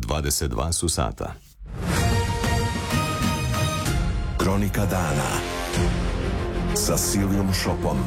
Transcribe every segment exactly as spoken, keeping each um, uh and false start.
dvadeset dva su sata. Kronika dana sa Silvijom Šopom.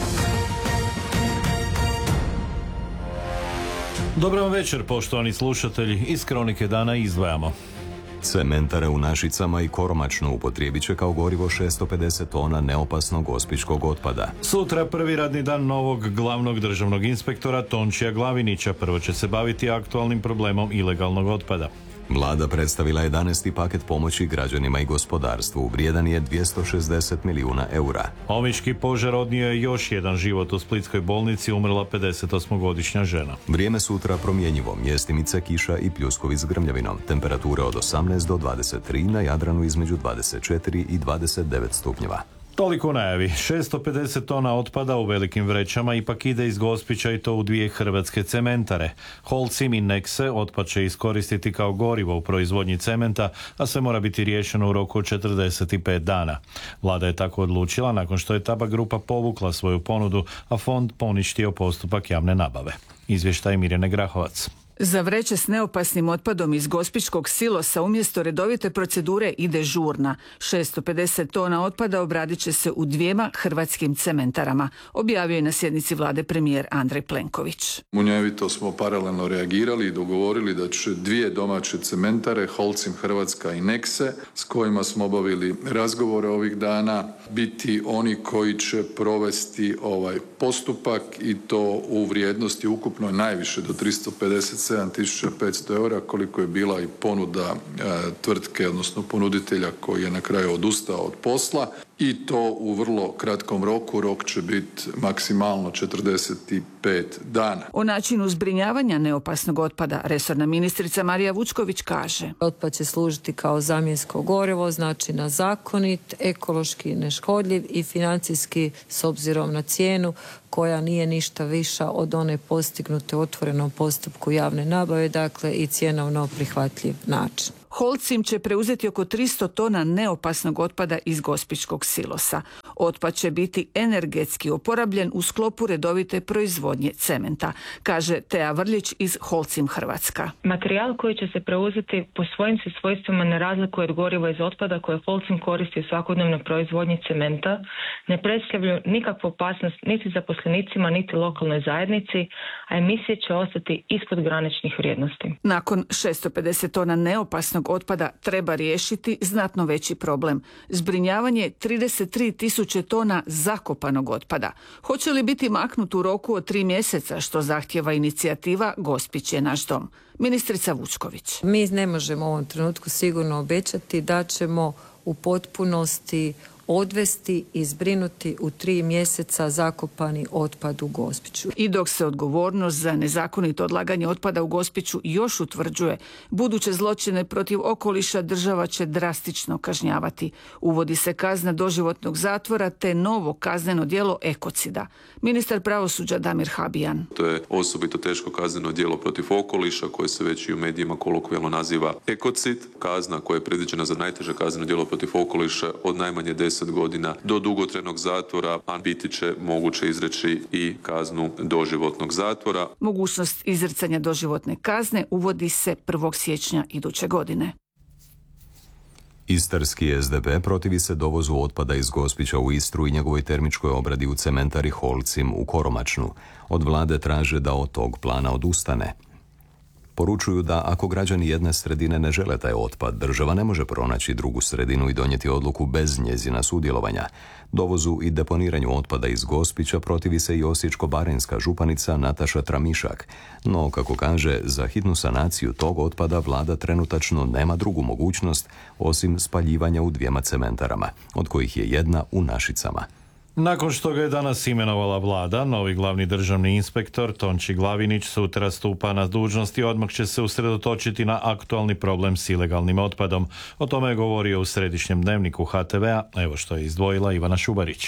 Dobar vam večer, poštovani slušatelji. Iz Kronike dana izdvajamo. Cementare u Našicama i Koromačnu upotrijebit će kao gorivo šesto pedeset tona neopasnog gospićkog otpada. Sutra prvi radni dan novog glavnog državnog inspektora Tončija Glavinića. Prvo će se baviti aktualnim problemom ilegalnog otpada. Vlada predstavila jedanaesti paket pomoći građanima i gospodarstvu. Vrijedan je dvjesto šezdeset milijuna eura. Omiški požar odnio je još jedan život. U splitskoj bolnici umrla pedesetosmogodišnja žena. Vrijeme sutra promjenjivo. Mjestimice, kiša i pljuskovi s grmljavinom. Temperature od osamnaest do dvadeset tri, na Jadranu između dvadeset četiri i dvadeset devet stupnjeva. Toliko u najavi. šesto pedeset tona otpada u velikim vrećama ipak ide iz Gospića i to u dvije hrvatske cementare. Holcim i Nexe otpad će iskoristiti kao gorivo u proizvodnji cementa, a sve mora biti riješeno u roku od četrdeset pet dana. Vlada je tako odlučila nakon što je Taba grupa povukla svoju ponudu, a fond poništio postupak javne nabave. Izvještaj Mirjane Grahovac. Za vreće s neopasnim otpadom iz gospićkog silosa umjesto redovite procedure ide žurna. šesto pedeset tona otpada obradit će se u dvijema hrvatskim cementarama, objavio je na sjednici vlade premijer Andrej Plenković. Munjevito smo paralelno reagirali i dogovorili da će dvije domaće cementare, Holcim Hrvatska i Nexe, s kojima smo obavili razgovore ovih dana, biti oni koji će provesti ovaj postupak i to u vrijednosti ukupno najviše do tristo pedeset sedam tisuća petsto eura, koliko je bila i ponuda e, tvrtke, odnosno ponuditelja koji je na kraju odustao od posla, i to u vrlo kratkom roku. Rok će biti maksimalno četrdeset pet dana. O načinu zbrinjavanja neopasnog otpada resorna ministrica Marija Vučković kaže: Otpad će služiti kao zamjensko gorivo, znači na zakonit, ekološki neškodljiv i financijski s obzirom na cijenu koja nije ništa viša od one postignute u otvorenom postupku javne nabave, dakle i cjenovno prihvatljiv način. Holcim će preuzeti oko tristo tona neopasnog otpada iz gospićkog silosa. Otpad će biti energetski oporabljen u sklopu redovite proizvodnje cementa, kaže Teja Vrljić iz Holcim Hrvatska. Materijal koji će se preuzeti po svojim se svojstvima ne razlikuje od goriva iz otpada koje Holcim koristi u svakodnevnoj proizvodnji cementa, ne predstavljaju nikakvu opasnost niti zaposlenicima niti lokalnoj zajednici, a emisije će ostati ispod graničnih vrijednosti. Nakon šesto pedeset tona neopasnog otpada treba riješiti znatno veći problem. Zbrinjavanje trideset tri tisuće tona zakopanog otpada. Hoće li biti maknut u roku od tri mjeseca, što zahtjeva inicijativa Gospić je naš dom? Ministrica Vučković. Mi ne možemo u ovom trenutku sigurno obećati da ćemo u potpunosti odvesti i zbrinuti u tri mjeseca zakopani otpad u Gospiću. I dok se odgovornost za nezakonito odlaganje otpada u Gospiću još utvrđuje, buduće zločine protiv okoliša država će drastično kažnjavati. Uvodi se kazna doživotnog zatvora te novo kazneno djelo ekocida. Ministar pravosuđa Damir Habijan. To je osobito teško kazneno djelo protiv okoliša koje se već i u medijima kolokvijalno naziva ekocid. Kazna koja je predviđena za najteže kazneno djelo protiv okoliša od najmanje deset godina do dugotrajnog zatvora, a biti će moguće izreći i kaznu doživotnog zatvora. Mogućnost izricanja doživotne kazne uvodi se prvog siječnja iduće godine. Istarski S D P protivi se dovozu otpada iz Gospića u Istru i njegovoj termičkoj obradi u cementari Holcim u Koromačnu. Od vlade traže da od tog plana odustane. Poručuju da ako građani jedne sredine ne žele taj otpad, država ne može pronaći drugu sredinu i donijeti odluku bez njezina sudjelovanja. Dovozu i deponiranju otpada iz Gospića protivi se i osječko-baranjska županica Nataša Tramišak. No, kako kaže, za hitnu sanaciju tog otpada vlada trenutačno nema drugu mogućnost osim spaljivanja u dvijema cementarama, od kojih je jedna u Našicama. Nakon što ga je danas imenovala vlada, novi glavni državni inspektor Tonči Glavinić sutra stupa na dužnost i odmah će se usredotočiti na aktualni problem s ilegalnim otpadom. O tome je govorio u središnjem dnevniku H T V-a, evo što je izdvojila Ivana Šubarić.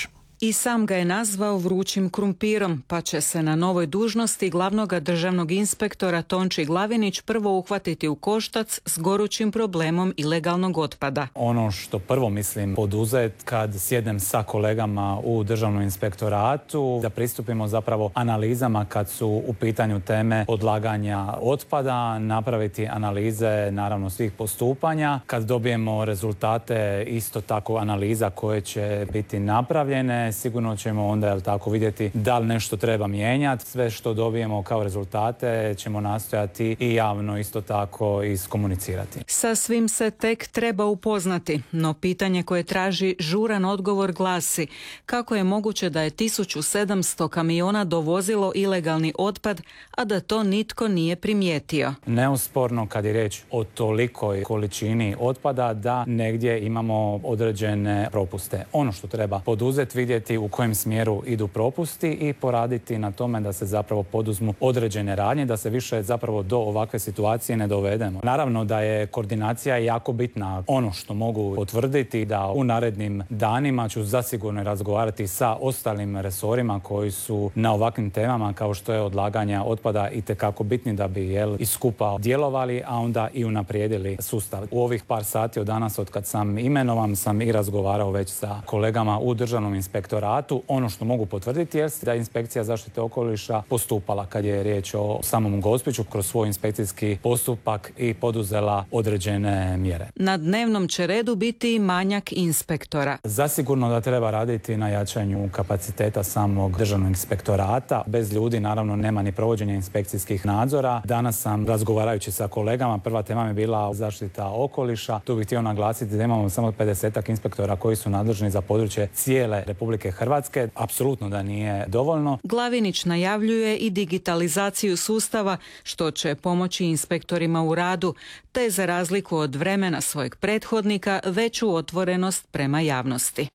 I sam ga je nazvao vrućim krumpirom, pa će se na novoj dužnosti glavnog državnog inspektora Tonči Glavinić prvo uhvatiti u koštac s gorućim problemom ilegalnog otpada. Ono što prvo mislim poduzet kad sjednem sa kolegama u državnom inspektoratu, da pristupimo zapravo analizama kad su u pitanju teme odlaganja otpada, napraviti analize naravno svih postupanja. Kad dobijemo rezultate isto tako analiza koje će biti napravljene, sigurno ćemo onda jel tako vidjeti da li nešto treba mijenjati. Sve što dobijemo kao rezultate ćemo nastojati i javno isto tako iskomunicirati. Sa svim se tek treba upoznati, no pitanje koje traži žuran odgovor glasi: kako je moguće da je tisuću sedamsto kamiona dovozilo ilegalni otpad, a da to nitko nije primijetio? Neusporno kad je riječ o tolikoj količini otpada da negdje imamo određene propuste. Ono što treba poduzeti, vidjeti u kojem smjeru idu propusti i poraditi na tome da se zapravo poduzmu određene radnje, da se više zapravo do ovakve situacije ne dovedemo. Naravno da je koordinacija jako bitna. Ono što mogu potvrditi da u narednim danima ću zasigurno razgovarati sa ostalim resorima koji su na ovakvim temama kao što je odlaganje otpada itekako bitni da bi jel, i skupa djelovali, a onda i unaprijedili sustav. U ovih par sati od danas od kad sam imenovan sam i razgovarao već sa kolegama u državnom inspektoratu. Ono što mogu potvrditi je da je inspekcija zaštite okoliša postupala kad je riječ o samom Gospiću kroz svoj inspekcijski postupak i poduzela određene mjere. Na dnevnom će redu biti i manjak inspektora. Zasigurno da treba raditi na jačanju kapaciteta samog državnog inspektorata. Bez ljudi naravno nema ni provođenja inspekcijskih nadzora. Danas sam razgovarajući sa kolegama, prva tema je bila zaštita okoliša. Tu bih htio naglasiti da imamo samo pedesetak inspektora koji su nadležni za područje cijele Republike Hrvatske. Apsolutno da nije dovoljno. Glavinić najavljuje i digitalizaciju sustava, što će pomoći inspektorima u radu, te za razliku od vremena svojeg prethodnika veću otvorenost prema javnosti.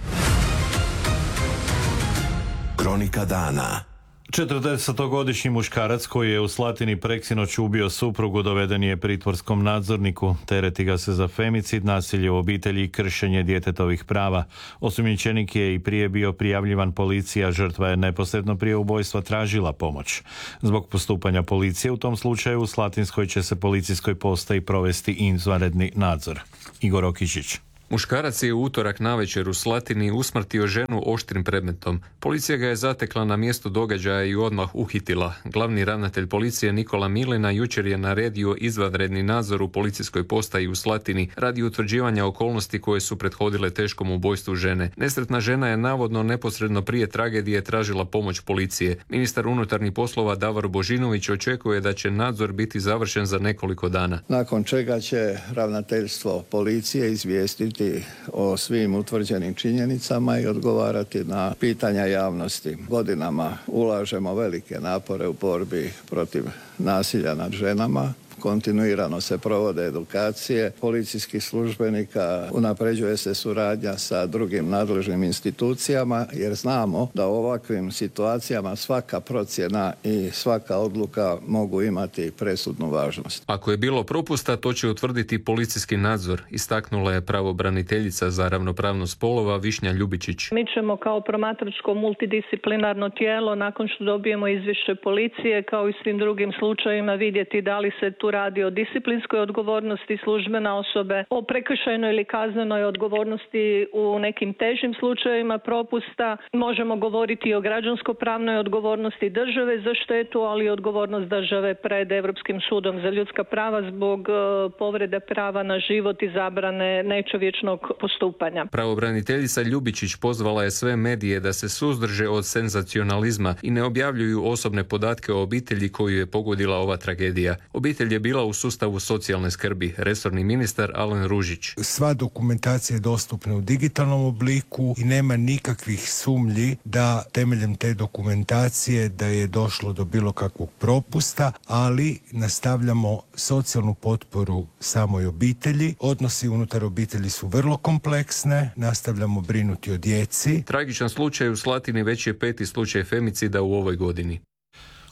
Kronika dana. četrdesetogodišnji muškarac koji je u Slatini preksinoć ubio suprugu doveden je pritvorskom nadzorniku. Tereti ga se za femicid, nasilje u obitelji i kršenje djetetovih prava. Osumnjičenik je i prije bio prijavljivan policiji, a žrtva je neposredno prije ubojstva tražila pomoć. Zbog postupanja policije u tom slučaju u Slatinskoj će se policijskoj postaji provesti izvanredni nadzor. Igor Okišić. Muškarac je u utorak navečer u Slatini usmrtio ženu oštrim predmetom. Policija ga je zatekla na mjestu događaja i odmah uhitila. Glavni ravnatelj policije Nikola Milina jučer je naredio izvanredni nadzor u policijskoj postaji u Slatini radi utvrđivanja okolnosti koje su prethodile teškom ubojstvu žene. Nesretna žena je navodno neposredno prije tragedije tražila pomoć policije. Ministar unutarnjih poslova Davor Božinović očekuje da će nadzor biti završen za nekoliko dana. Nakon čega će ravnateljstvo policije izvijestiti o svim utvrđenim činjenicama i odgovarati na pitanja javnosti. Godinama ulažemo velike napore u borbi protiv nasilja nad ženama. Kontinuirano se provode edukacije policijskih službenika, unapređuje se suradnja sa drugim nadležnim institucijama jer znamo da u ovakvim situacijama svaka procjena i svaka odluka mogu imati presudnu važnost. Ako je bilo propusta, to će utvrditi policijski nadzor, istaknula je pravobraniteljica za ravnopravnost spolova Višnja Ljubičić. Mi ćemo kao promatračko multidisciplinarno tijelo nakon što dobijemo izvješće policije kao i svim drugim slučajevima vidjeti da li se tu radi o disciplinskoj odgovornosti službene osobe, o prekršajnoj ili kaznenoj odgovornosti u nekim težim slučajevima propusta. Možemo govoriti i o građansko-pravnoj odgovornosti države za štetu, ali i odgovornost države pred Europskim sudom za ljudska prava zbog uh, povrede prava na život i zabrane nečovječnog postupanja. Pravobraniteljica Ljubičić pozvala je sve medije da se suzdrže od senzacionalizma i ne objavljuju osobne podatke o obitelji koju je pogodila ova tragedija. Obitelj je bila u sustavu socijalne skrbi, resorni ministar Alen Ružić. Sva dokumentacija je dostupna u digitalnom obliku i nema nikakvih sumnji da temeljem te dokumentacije da je došlo do bilo kakvog propusta, ali nastavljamo socijalnu potporu samoj obitelji. Odnosi unutar obitelji su vrlo kompleksne, nastavljamo brinuti o djeci. Tragičan slučaj u Slatini već je peti slučaj femicida u ovoj godini.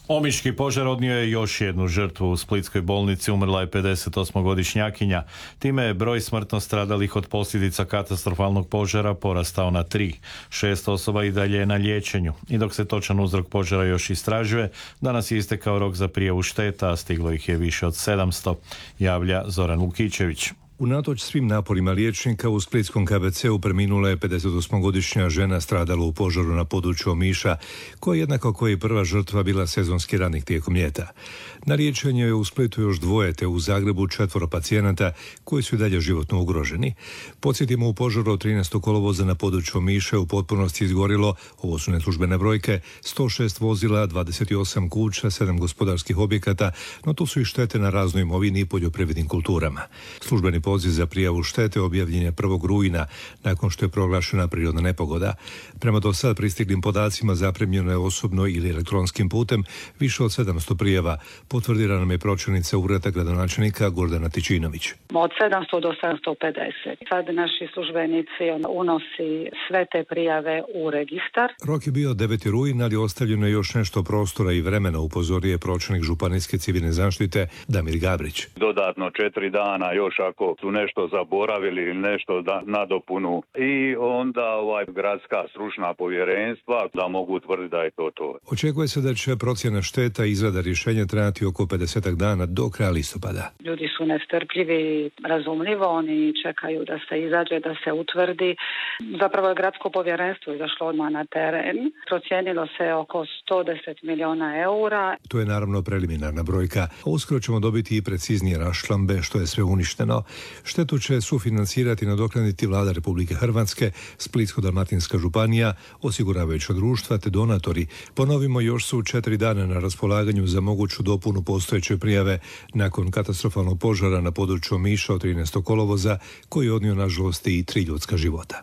Omiški požar odnio je još jednu žrtvu. U splitskoj bolnici umrla je pedesetosmogodišnjakinja. Time je broj smrtno stradalih od posljedica katastrofalnog požara porastao na tri. Šest osoba i dalje je na liječenju. I dok se točan uzrok požara još istražuje, danas je istekao rok za prijavu šteta, a stiglo ih je više od sedamsto, javlja Zoran Lukićević. Unatoč svim naporima liječnika u splitskom K B C-u preminula je pedesetosmogodišnja žena stradala u požaru na području Omiša, koja jednako kao i prva žrtva bila sezonski radnik tijekom ljeta. Na liječenju je u Splitu još dvoje, te u Zagrebu četvoro pacijenata koji su i dalje životno ugroženi. Podsjetimo, u požaru od trinaestog kolovoza na području Omiša u potpunosti izgorilo, ovo su neslužbene brojke, sto šest vozila, dvadeset osam kuća, sedam gospodarskih objekata, no tu su i štete na raznoj imovini i poljoprivrednim kulturama. Službeni poziv za prijavu štete objavljen je prvog rujna, nakon što je proglašena prirodna nepogoda. Prema do sad pristiglim podacima zaprimljeno je osobno ili elektronskim putem više od sedamsto prijava, potvrdila nam je pročelnica ureda gradonačelnika Gordana Tičinović. Od sedamsto do sedamsto pedeset. Sad naši službenici unosi sve te prijave u registar. Rok je bio deveti rujan, ali ostavljeno je još nešto prostora i vremena, upozorio je pročelnik Županijske civilne zaštite Damir Gabrić. Dodatno četiri dana još ako su nešto zaboravili ili nešto da, nadopunu i onda ovaj gradska stručna povjerenstva da mogu utvrditi da je to to. Očekuje se da će procjena šteta i izrada rješenja trajati oko pedeset dana do kraja listopada. Ljudi su nestrpljivi, razumljivo, oni čekaju da se izađe, da se utvrdi. Zapravo je gradsko povjerenstvo izašlo odmah na teren. Procijenilo se oko sto deset milijuna eura. To je naravno preliminarna brojka. Uskoro ćemo dobiti i preciznije raščlambe što je sve uništeno. Štetu će sufinancirati i nadoknaditi Vlada Republike Hrvatske, Splitsko-dalmatinska županija, osiguravajuća društva te donatori. Ponovimo, još su četiri dana na raspolaganju za moguću dopunu postojeće prijave nakon katastrofalnog požara na području Omiša od trinaestog kolovoza, koji je odnio nažalost i tri ljudska života.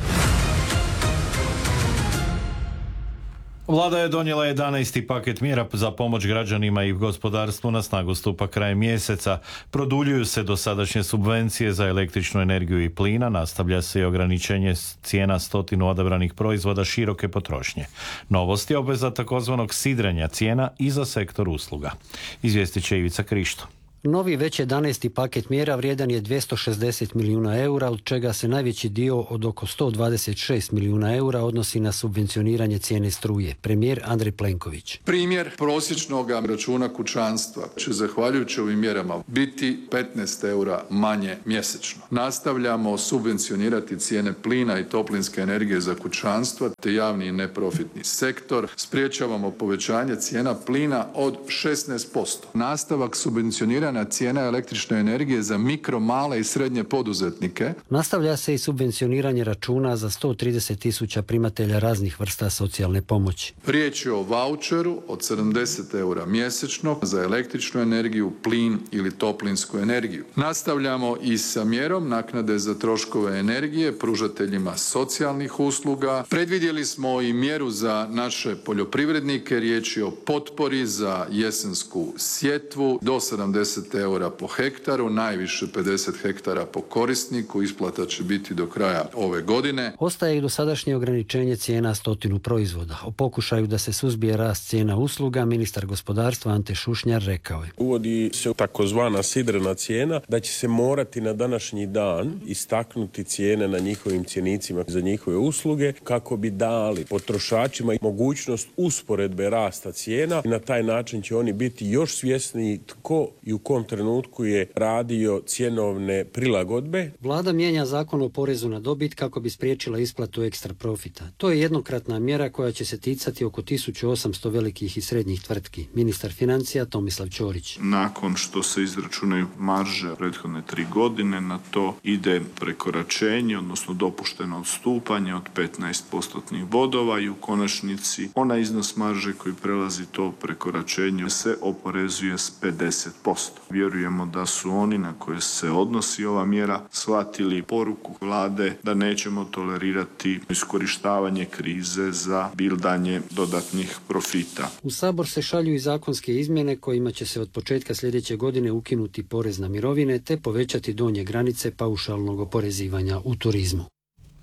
Vlada je donijela jedanaesti paket mjera za pomoć građanima i gospodarstvu, na snagu stupa krajem mjeseca. Produljuju se dosadašnje subvencije za električnu energiju i plina, nastavlja se i ograničenje cijena stotinu odabranih proizvoda široke potrošnje. Novost je obveza takozvanog sidrenja cijena i za sektor usluga. Izvijestit će Ivica Krišto. Novi već jedanaesti paket mjera vrijedan je dvjesto šezdeset milijuna eura, od čega se najveći dio od oko sto dvadeset šest milijuna eura odnosi na subvencioniranje cijene struje. Premijer Andrej Plenković. Primjer prosječnog računa kućanstva će zahvaljujući ovim mjerama biti petnaest eura manje mjesečno. Nastavljamo subvencionirati cijene plina i toplinske energije za kućanstva te javni i neprofitni sektor. Spriječavamo povećanje cijena plina od šesnaest posto. Nastavak subvencioniranja cijena električne energije za mikro, male i srednje poduzetnike. Nastavlja se i subvencioniranje računa za sto trideset tisuća primatelja raznih vrsta socijalne pomoći. Riječ je o vaučeru od sedamdeset eura mjesečno za električnu energiju, plin ili toplinsku energiju. Nastavljamo i sa mjerom naknade za troškove energije pružateljima socijalnih usluga. Predvidjeli smo i mjeru za naše poljoprivrednike. Riječ je o potpori za jesensku sjetvu do sedamdeset eura po hektaru, najviše pedeset hektara po korisniku. Isplata će biti do kraja ove godine. Ostaje i dosadašnje ograničenje cijena stotinu proizvoda. O pokušaju da se suzbije rast cijena usluga, ministar gospodarstva Ante Šušnjar rekao je. Uvodi se takozvana sidrena cijena, da će se morati na današnji dan istaknuti cijene na njihovim cjenicima za njihove usluge, kako bi dali potrošačima mogućnost usporedbe rasta cijena i na taj način će oni biti još svjesniji tko i u kom trenutku je radio cjenovne prilagodbe. Vlada mijenja zakon o porezu na dobit kako bi spriječila isplatu ekstra profita. To je jednokratna mjera koja će se ticati oko tisuću osamsto velikih i srednjih tvrtki. Ministar financija Tomislav Ćorić. Nakon što se izračunaju marže prethodne tri godine, na to ide prekoračenje, odnosno dopušteno odstupanje od petnaest postotnih bodova i u konačnici onaj iznos marže koji prelazi to prekoračenje se oporezuje s pedeset posto. Vjerujemo da su oni na koje se odnosi ova mjera shvatili poruku vlade da nećemo tolerirati iskorištavanje krize za bildanje dodatnih profita. U Sabor se šalju i zakonske izmjene kojima će se od početka sljedeće godine ukinuti porez na mirovine te povećati donje granice paušalnog oporezivanja u turizmu.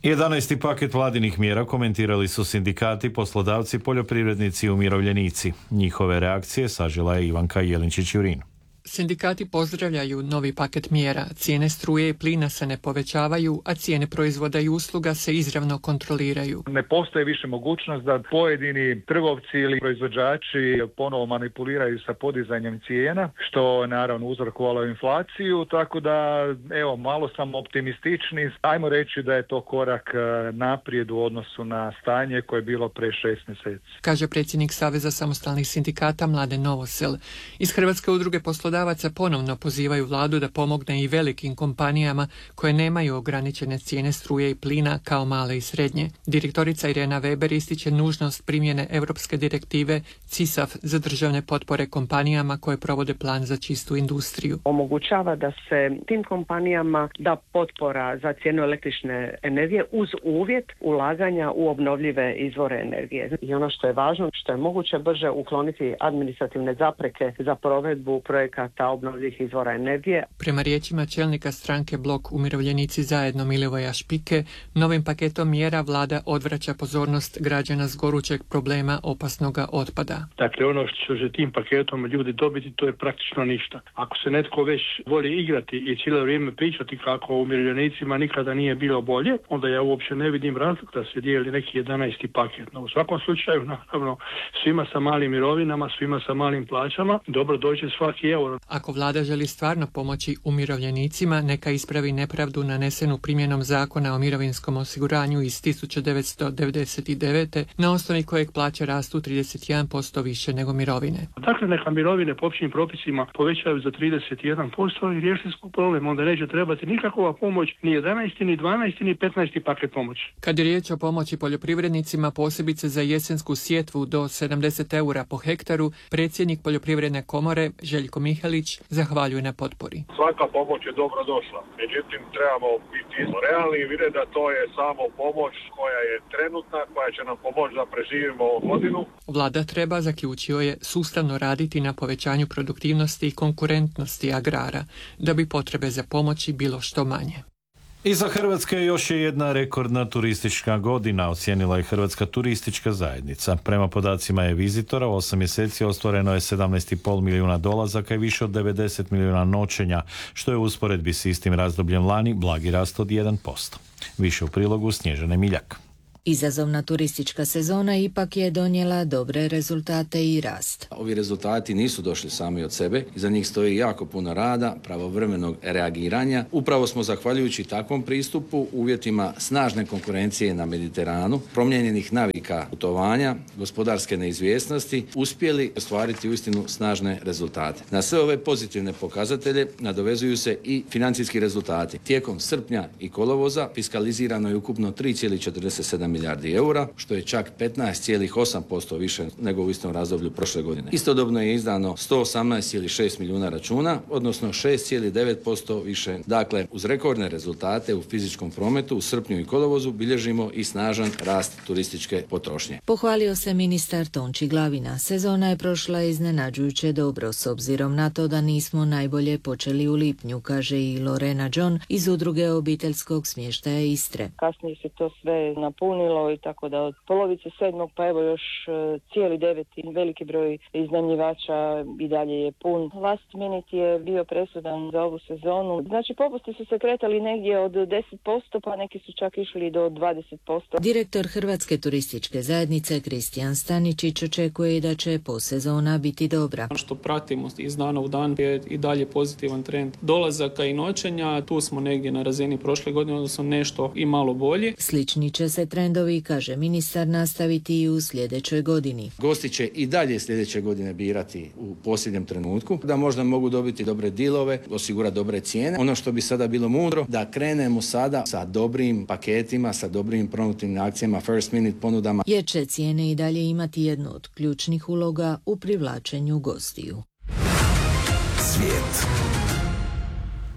jedanaesti paket vladinih mjera komentirali su sindikati, poslodavci, poljoprivrednici i umirovljenici. Njihove reakcije sažela je Ivanka Jelinčić-Jurin. Sindikati pozdravljaju novi paket mjera. Cijene struje i plina se ne povećavaju, a cijene proizvoda i usluga se izravno kontroliraju. Ne postoji više mogućnost da pojedini trgovci ili proizvođači ponovo manipuliraju sa podizanjem cijena, što naravno uzrokovalo inflaciju, tako da evo, malo sam optimistični. Ajmo reći da je to korak naprijed u odnosu na stanje koje je bilo pre šest mjeseci. Kaže predsjednik Saveza samostalnih sindikata Mladen Novosel. Iz Hrvatske udruge poslodavaca ponovno pozivaju vladu da pomogne i velikim kompanijama koje nemaju ograničene cijene struje i plina kao male i srednje. Direktorica Irena Weber ističe nužnost primjene europske direktive C I S A F za državne potpore kompanijama koje provode plan za čistu industriju. Omogućava da se tim kompanijama da potpora za cijenu električne energije uz uvjet ulaganja u obnovljive izvore energije. I ono što je važno, što je moguće brže ukloniti administrativne zapreke za provedbu projekata obnovljivih izvora energije. Prema riječima čelnika stranke Blok Umirovljenici zajedno Milivoja Špike, novim paketom mjera vlada odvraća pozornost građana s gorućeg problema opasnoga otpada. Dakle, ono što će tim paketom ljudi dobiti, to je praktično ništa. Ako se netko već voli igrati i cijelo vrijeme pričati kako umirovljenicima nikada nije bilo bolje, onda ja uopće ne vidim razlog da se dijeli neki jedanaesti paket. No, u svakom slučaju, naravno, svima sa malim mirovinama, svima sa malim plaćama, dobro dođe svaki euro. Ako vlada želi stvarno pomoći umirovljenicima, neka ispravi nepravdu nanesenu primjenom zakona o mirovinskom osiguranju iz tisuća devetsto devedeset devete. na osnovi kojeg plaće rastu trideset jedan posto više nego mirovine. Dakle, neka mirovine po općim propisima povećaju za trideset jedan posto i riješili smo problem. Onda neće trebati nikakva pomoć, ni jedanaesti, ni dvanaesti, ni petnaesti paket pomoći. Kad je riječ o pomoći poljoprivrednicima, posebice za jesensku sjetvu do sedamdeset eura po hektaru, predsjednik Poljoprivredne komore Željko Mihalić zahvaljuje na potpori. Svaka pomoć je dobro došla. Međutim, trebamo biti realni i vidjeti da to je samo pomoć koja je trenutna, koja će nam pomoći da preživimo ovu godinu. Vlada treba, zaključio je, sustavno raditi na povećanju produktivnosti i konkurentnosti agrara, da bi potrebe za pomoći bilo što manje. Iza Hrvatske još je jedna rekordna turistička godina, ocijenila je Hrvatska turistička zajednica. Prema podacima je vizitora u osam mjeseci ostvareno je sedamnaest zarez pet milijuna dolazaka i više od devedeset milijuna noćenja, što je u usporedbi s istim razdobljem lani blagi rast od jedan posto. Više u prilogu Snježane Miljak. Izazovna turistička sezona ipak je donijela dobre rezultate i rast. Ovi rezultati nisu došli sami od sebe, iza njih stoji jako puno rada, pravovremenog reagiranja. Upravo smo, zahvaljujući takvom pristupu, uvjetima snažne konkurencije na Mediteranu, promijenjenih navika putovanja, gospodarske neizvjesnosti, uspjeli ostvariti uistinu snažne rezultate. Na sve ove pozitivne pokazatelje nadovezuju se i financijski rezultati. Tijekom srpnja i kolovoza fiskalizirano je ukupno tri zarez četrdeset sedam milijardi eura, što je čak petnaest zarez osam posto više nego u istom razdoblju prošle godine. Istodobno je izdano sto osamnaest zarez šest milijuna računa, odnosno šest zarez devet posto više. Dakle, uz rekordne rezultate u fizičkom prometu u srpnju i kolovozu bilježimo i snažan rast turističke potrošnje. Pohvalio se ministar Tonči Glavina. Sezona je prošla iznenađujuće dobro, s obzirom na to da nismo najbolje počeli u lipnju, kaže i Lorena John iz udruge obiteljskog smještaja Istre. Kasnije se to sve napunilo i tako da od polovice sedmog pa evo još cijeli deveti veliki broj iznajmljivača i dalje je pun. Last minute je bio presudan za ovu sezonu. Znači popusti su se kretali negdje od deset posto pa neki su čak išli do dvadeset posto. Direktor Hrvatske turističke zajednice Kristijan Staničić očekuje da će posezona biti dobra. Što pratimo iz dana u dan je i dalje pozitivan trend dolazaka i noćenja. Tu smo negdje na razini prošle godine, odnosno nešto i malo bolje. Slični će se trendovi, kaže ministar, nastaviti i u sljedećoj godini. Gosti će i dalje sljedeće godine birati u posljednjem trenutku, da možda mogu dobiti dobre dilove, osigurati dobre cijene. Ono što bi sada bilo mudro, da krenemo sada sa dobrim paketima, sa dobrim promotivnim akcijama, first minute ponudama. Jer će cijene i dalje imati jednu od ključnih uloga u privlačenju gostiju. Svijet.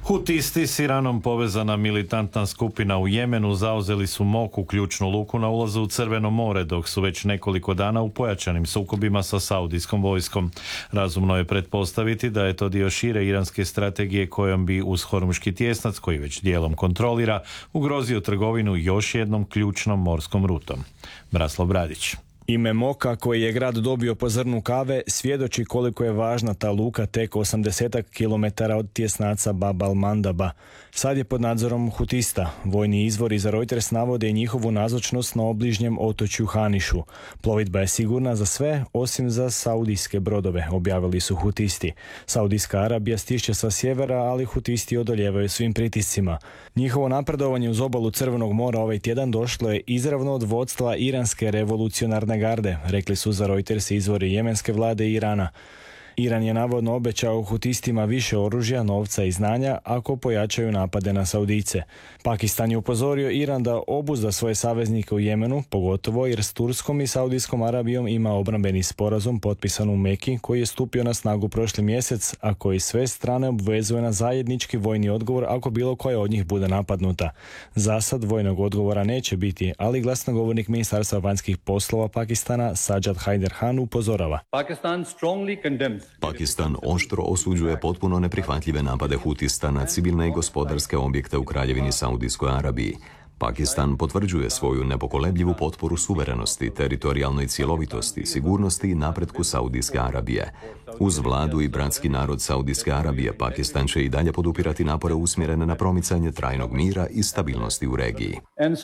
Hutisti s Iranom povezana militantna skupina u Jemenu zauzeli su Moku, ključnu luku na ulazu u Crveno more, dok su već nekoliko dana u pojačanim sukobima sa saudijskom vojskom. Razumno je pretpostaviti da je to dio šire iranske strategije kojom bi uz Hormuški tjesnac, koji već dijelom kontrolira, ugrozio trgovinu još jednom ključnom morskom rutom. Braslav Bradić. Ime Moka, koji je grad dobio po zrnu kave, svjedoči koliko je važna ta luka tek osamdeset kilometara od tjesnaca Bab al-Mandaba. Sad je pod nadzorom hutista. Vojni izvori za Reuters navode i njihovu nazočnost na obližnjem otočju Hanišu. Plovidba je sigurna za sve, osim za saudijske brodove, objavili su hutisti. Saudijska Arabija stišće sa sjevera, ali hutisti odoljevaju svim pritiscima. Njihovo napredovanje uz obalu Crvenog mora ovaj tjedan došlo je izravno od vodstva iranske revolucionarne garde, rekli su za Reuters izvori jemenske vlade i Irana. Iran je navodno obećao hutistima više oružja, novca i znanja ako pojačaju napade na Saudijce. Pakistan je upozorio Iran da obuzda svoje saveznike u Jemenu, pogotovo jer s Turskom i Saudijskom Arabijom ima obrambeni sporazum potpisan u Meki koji je stupio na snagu prošli mjesec, a koji sve strane obvezuje na zajednički vojni odgovor ako bilo koja od njih bude napadnuta. Za sad vojnog odgovora neće biti, ali glasnogovornik Ministarstva vanjskih poslova Pakistana Sajjad Haider Khan upozorava. Pakistan strongly condemns Pakistan oštro osuđuje potpuno neprihvatljive napade hutista na civilne i gospodarske objekte u Kraljevini Saudijskoj Arabiji. Pakistan potvrđuje svoju nepokolebljivu potporu suverenosti, teritorijalnoj cjelovitosti, sigurnosti i napretku Saudijske Arabije. Uz vladu i bratski narod Saudijske Arabije, Pakistan će i dalje podupirati napore usmjerene na promicanje trajnog mira i stabilnosti u regiji.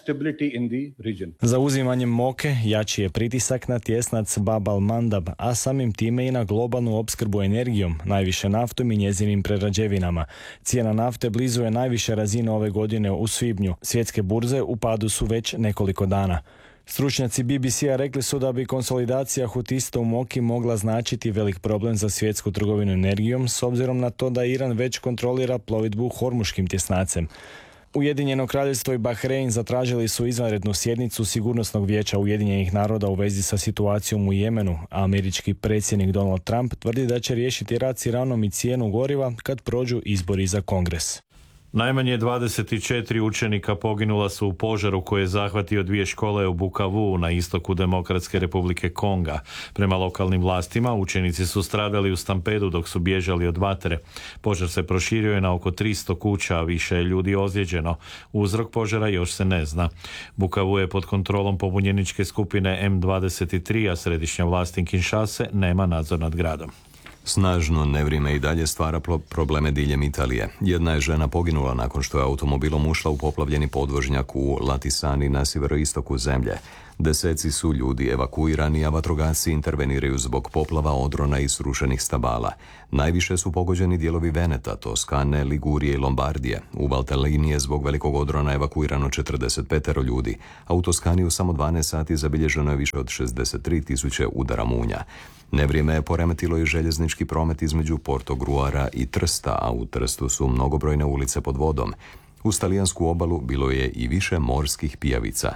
Za uzimanjem Moke jači je pritisak na tjesnac Bab al-Mandab, a samim time i na globalnu opskrbu energijom, najviše naftom i njezinim prerađevinama. Cijena nafte blizu je najviše razine ove godine u svibnju. Svjetske burze u padu su već nekoliko dana. Stručnjaci B B C-a rekli su da bi konsolidacija hutista u Moki mogla značiti velik problem za svjetsku trgovinu energijom, s obzirom na to da Iran već kontrolira plovidbu Hormuškim tjesnacem. Ujedinjeno kraljevstvo i Bahrein zatražili su izvanrednu sjednicu Sigurnosnog vijeća Ujedinjenih naroda u vezi sa situacijom u Jemenu, a američki predsjednik Donald Trump tvrdi da će riješiti rat s Iranom i cijenu goriva kad prođu izbori za Kongres. Najmanje dvadeset četiri učenika poginula su u požaru koji je zahvatio dvije škole u Bukavu na istoku Demokratske republike Konga. Prema lokalnim vlastima učenici su stradali u stampedu dok su bježali od vatre. Požar se proširio na oko tristo kuća, a više je ljudi ozlijeđeno. Uzrok požara još se ne zna. Bukavu je pod kontrolom pobunjeničke skupine M dvadeset tri, a središnja vlast Kinshase nema nadzor nad gradom. Snažno nevrijeme i dalje stvara probleme diljem Italije. Jedna je žena poginula nakon što je automobilom ušla u poplavljeni podvožnjak u Latisani na sjeveroistoku zemlje. Deseci su ljudi evakuirani, a vatrogasci interveniraju zbog poplava, odrona i srušenih stabala. Najviše su pogođeni dijelovi Veneta, Toskane, Ligurije i Lombardije. U Valtellini je zbog velikog odrona evakuirano četrdeset pet ljudi, a u Toskani u samo dvanaest sati zabilježeno je više od šezdeset tri tisuće udara munja. Nevrijeme je poremetilo i željeznički promet između Portogruara i Trsta, a u Trstu su mnogobrojne ulice pod vodom. Uz talijansku obalu bilo je i više morskih pijavica.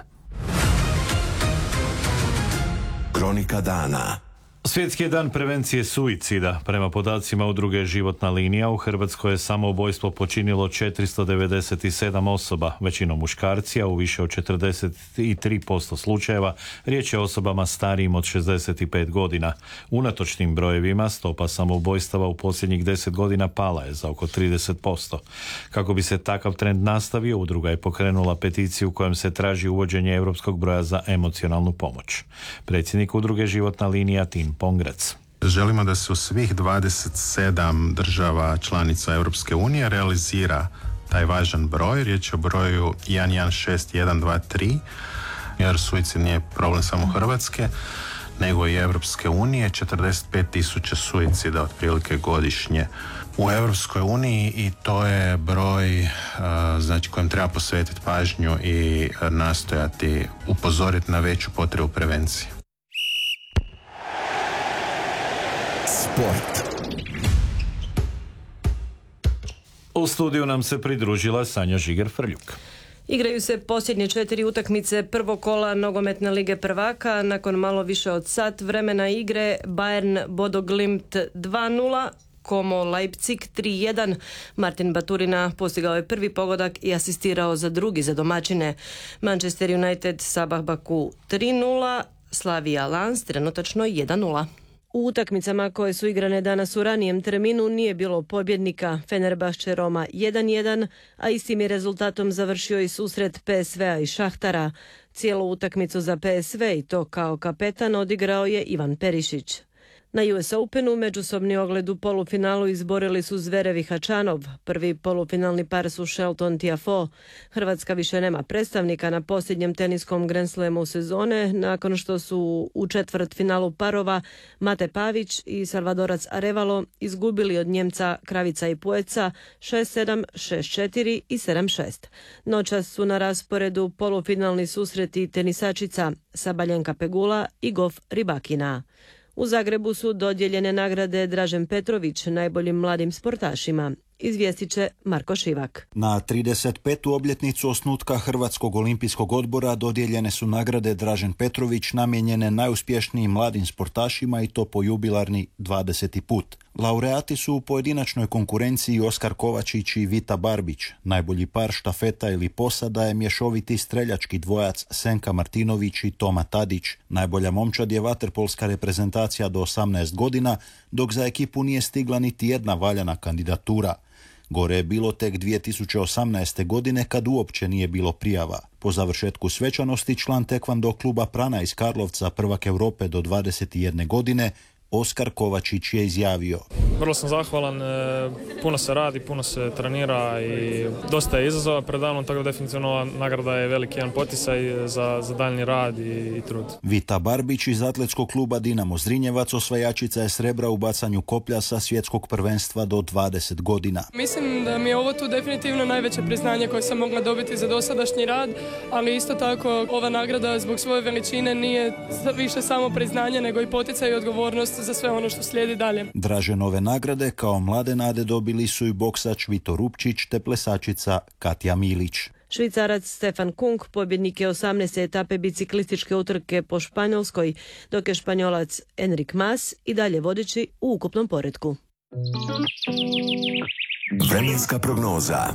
Kronika dana. Svjetski je dan prevencije suicida. Prema podacima udruge Životna linija, u Hrvatskoj je samoubojstvo počinilo četiristo devedeset sedam osoba, većinom muškarci, a u više od četrdeset tri posto slučajeva riječ je o osobama starijim od šezdeset pet godina. Unatoč tim brojevima, stopa samoubojstava u posljednjih deset godina pala je za oko trideset posto. Kako bi se takav trend nastavio, udruga je pokrenula peticiju kojom se traži uvođenje europskog broja za emocionalnu pomoć. Predsjednik udruge Životna linija Tin Pongrac. Želimo da se u svih dvadeset sedam država članica Europske unije realizira taj važan broj. Riječ je o broju jedan jedan šest jedan dva tri, jer suicid nije problem samo Hrvatske, nego i Europske unije. četrdeset pet tisuća suicida otprilike godišnje u Europskoj uniji i to je broj znači, kojem treba posvetiti pažnju i nastojati upozoriti na veću potrebu prevencije. Sport. U studiju nam se pridružila Sanja Žiger-Frljuk. Igraju se posljednje četiri utakmice prvog kola nogometne lige prvaka. Nakon malo više od sat vremena igre Bayern Bodo Glimt dva nula, Como Leipzig tri jedan. Martin Baturina postigao je prvi pogodak i asistirao za drugi za domaćine. Manchester United Sabah Baku tri nula, Slavia Lens trenutačno jedan nula. U utakmicama koje su igrane danas u ranijem terminu nije bilo pobjednika. Fenerbahče Roma jedan jedan, a istim je rezultatom završio i susret P S V-a i Šahtara. Cijelu utakmicu za P S V i to kao kapetan odigrao je Ivan Perišić. Na U S Openu međusobni ogled u polufinalu izborili su Zverev i Hačanov. Prvi polufinalni par su Shelton Tiafoe. Hrvatska više nema predstavnika na posljednjem teniskom Grand Slamu sezone, nakon što su u četvrt finalu parova Mate Pavić i Salvadorac Arevalo izgubili od Njemca Kravica i Pueca šest sedam, šest četiri i sedam šest. Noćas su na rasporedu polufinalni susreti tenisačica Sabaljenka Pegula i Gof Ribakina. U Zagrebu su dodijeljene nagrade Dražen Petrović najboljim mladim sportašima. Izvijestit će Marko Šivak. Na trideset petu obljetnicu osnutka Hrvatskog olimpijskog odbora dodijeljene su nagrade Dražen Petrović namijenjene najuspješnijim mladim sportašima i to po jubilarni dvadeseti put. Laureati su u pojedinačnoj konkurenciji Oskar Kovačić i Vita Barbić. Najbolji par štafeta ili posada je mješoviti streljački dvojac Senka Martinović i Toma Tadić. Najbolja momčad je vaterpolska reprezentacija do osamnaest godina, dok za ekipu nije stigla niti jedna valjana kandidatura. Gore je bilo tek dvije tisuće osamnaeste. godine kad uopće nije bilo prijava. Po završetku svečanosti član tekvando kluba Prana iz Karlovca, prvak Europe do dvadeset jedne godine, Oskar Kovačić je izjavio: Vrlo sam zahvalan, puno se radi, puno se trenira i dosta je izazova pred danom, tako da definitivno ova nagrada je veliki jedan poticaj za, za daljnji rad i, i trud. Vita Barbić iz atletskog kluba Dinamo Zrinjevac osvajačica je srebra u bacanju koplja sa svjetskog prvenstva do dvadeset godina. Mislim da mi je ovo tu definitivno najveće priznanje koje sam mogla dobiti za dosadašnji rad, ali isto tako ova nagrada zbog svoje veličine nije više samo priznanje, nego i poticaj i odgovornost za sve ono što slijedi dalje. Draženove nagrade kao mlade nade dobili su i boksač Vito Rupčić te plesačica Katja Milić. Švicarac Stefan Kung pobjednik je osamnaeste etape biciklističke utrke po Španjolskoj, dok je Španjolac Enric Mas i dalje vodeći u ukupnom poretku. Vremenska prognoza.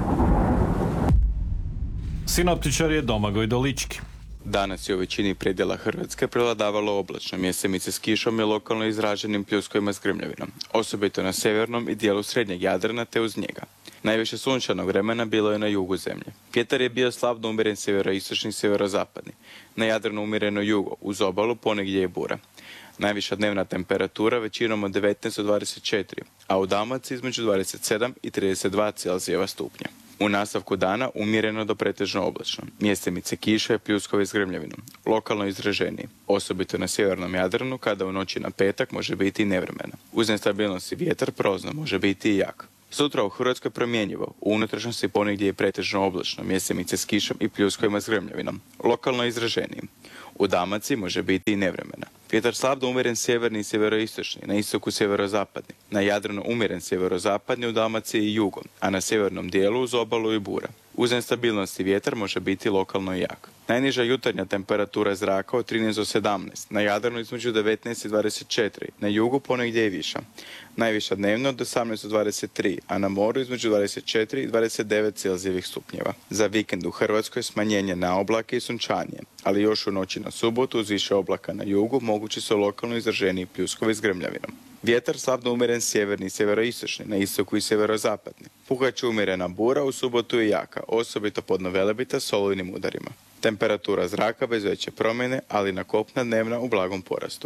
Sinoptičar je Domagoj Dolički. Danas je u većini predjela Hrvatske prevladavalo oblačno, mjesemice s kišom i lokalno izraženim pljuskovima s grmljavinom, osobito na sjevernom i dijelu srednjeg Jadrana te uz njega. Najviše sunčanog vremena bilo je na jugu zemlje. Vjetar je bio slabno umjeren sjeveroistočni i sjeverozapadni. Na Jadranu umjereno jugo, uz obalu ponegdje je bura. Najviša dnevna temperatura većinom od devetnaest do dvadeset četiri, a u Dalmaciji između dvadeset sedam i trideset dva Celzijeva stupnja. U nastavku dana umjereno do pretežno oblačno. Mjestimice kiše, pljuskovi s grmljavinom. Lokalno izraženiji, osobito na sjevernom Jadranu, kada u noći na petak može biti i nevremena. Uz nestabilnost i vjetar prozno može biti i jak. Sutra u Hrvatskoj promjenjivo, u unutrašnjosti ponegdje je pretežno oblačno, mjestimice s kišom i pljuskovima s grmljavinom. Lokalno izraženiji. U Dalmaciji može biti i nevremena. Vjetar slabno umjeren sjeverni i sjeveroistočni, na istoku sjeverozapadni. Na Jadranu umjeren sjeverozapadni, u Dalmaciji i jugom, a na sjevernom dijelu uz obalu i bura. Uz nestabilnost i vjetar može biti lokalno jak. Najniža jutarnja temperatura zraka od trinaest do sedamnaest, na Jadranu između devetnaest i dvadeset četiri, na jugu ponegdje i viša. Najviša dnevno od osamnaest do dvadeset tri, a na moru između dvadeset četiri i dvadeset devet Celzijevih stupnjeva. Za vikend u Hrvatskoj smanjenje na oblake i sunčanije, ali još u noći na subotu uz više oblaka na jugu mogući su lokalno izraženiji pljuskovi s grmljavinom. Vjetar slabno umjeren sjeverni i sjeveroistočni, na istoku i sjeverozapadni. Puhaće umjerena bura, u subotu je jaka, osobito podno Velebita s olujnim udarima. Temperatura zraka bez veće promjene, ali na kopna dnevna u blagom porastu.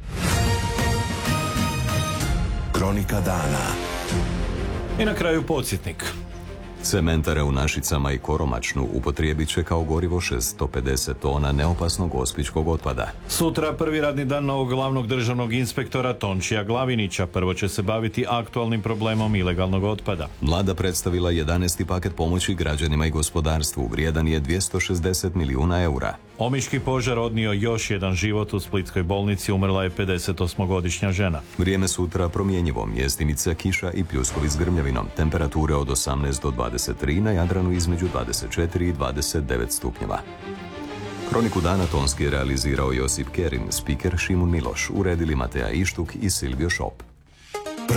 Kronika dana. I na kraju podsjetnik. Cementare u Našicama i Koromačnu upotrijebit će kao gorivo šesto pedeset tona neopasnog gospićkog otpada. Sutra prvi radni dan novog glavnog državnog inspektora Tončija Glavinića. Prvo će se baviti aktualnim problemom ilegalnog otpada. Vlada predstavila jedanaesti paket pomoći građanima i gospodarstvu. Vrijedan je dvjesto šezdeset milijuna eura. Omiški požar odnio još jedan život u splitskoj bolnici. Umrla je pedesetosmogodišnja žena. Vrijeme sutra promjenjivo. Mjestimice, kiša i pljuskovi s grmljavinom. Temperature od osamnaest do dvadeset tri, na Jadranu između dvadeset četiri i dvadeset devet stupnjeva. Kroniku dana tonski je realizirao Josip Kerin, spiker Šimun Miloš, uredili Mateja Ištuk i Silvio Šop.